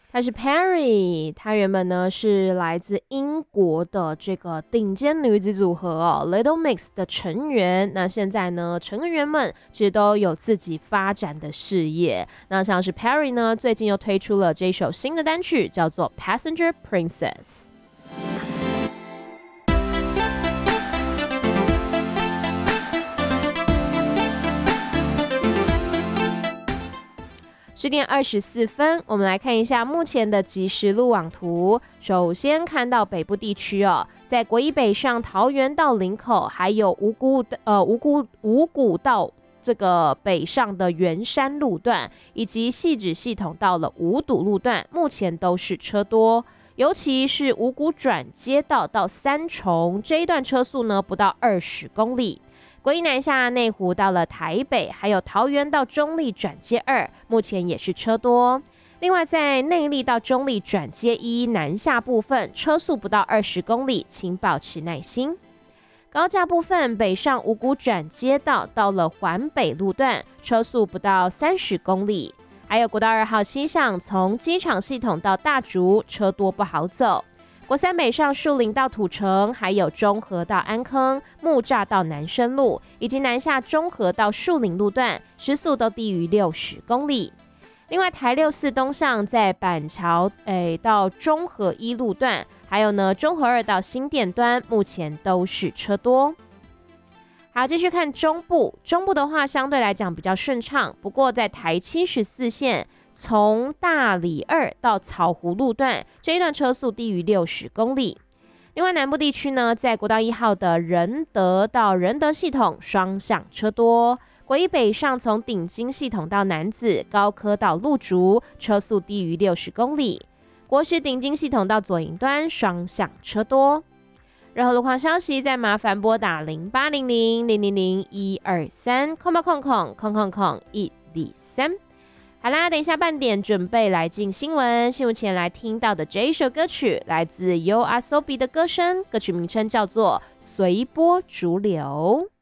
她是 Perry， 她原本呢是来自英国的这个顶尖女子组合Little Mix 的成员。那现在呢，成员们其实都有自己发展的事业。那像是 Perry 呢，最近又推出了这首新的单曲，叫做 Passenger Princess。10点24分，我们来看一下目前的即时路网图。首先看到北部地区在国一北上桃园到林口，还有五股到这个北上的圆山路段，以及汐止系统到了五堵路段，目前都是车多。尤其是五股转接道到三重这一段车速呢不到20公里。国一南下内湖到了台北，还有桃园到中坜转接2，目前也是车多。另外在内坜到中坜转接1南下部分，车速不到20公里，请保持耐心。高架部分北上五股转接道到了环北路段，车速不到30公里。还有国道2号西向从机场系统到大竹，车多不好走。国三北上树林到土城，还有中和到安坑、木栅到南深路，以及南下中和到树林路段，时速都低于60公里。另外台64东向在板桥到中和1路段，还有呢中和2到新店端，目前都是车多。好，继续看中部的话相对来讲比较顺畅，不过在台74线从大里2到草湖路段这一段车速低于60公里。另外南部地区呢，在国道1号的仁德到仁德系统双向车多，国一北上从顶金系统到楠梓、高科到鹿竹，车速低于60公里。国十顶金系统到左营端双向车多。任何路况消息再麻烦拨打0800-000-123，123。好啦，等一下半点准备来进新闻前来听到的这一首歌曲，来自 YOASOBI 的歌声，歌曲名称叫做《随波逐流》。